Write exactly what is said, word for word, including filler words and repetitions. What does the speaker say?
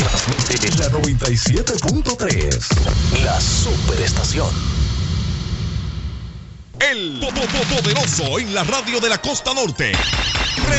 Transmite la noventa y siete punto tres. La superestación. El poderoso en la radio de la costa norte.